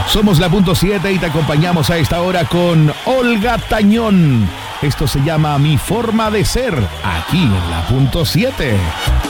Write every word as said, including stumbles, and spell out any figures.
Somos la punto siete y te acompañamos a esta hora con Olga Tañón. Esto se llama Mi Forma de Ser, aquí en la punto siete.